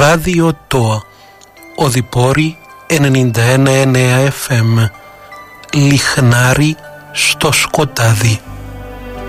Ράδιο ΤΟΑ, Οδυπόρη 91,9 FM, Λιχνάρι στο σκοτάδι.